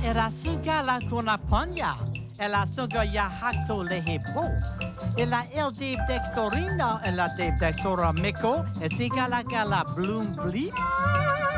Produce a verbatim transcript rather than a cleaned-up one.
Era sigala kuna panya. Ela suga ya hakto lehe po. Ela el de dextorino, ela de dextora miko, e sigala gala bloom bleep.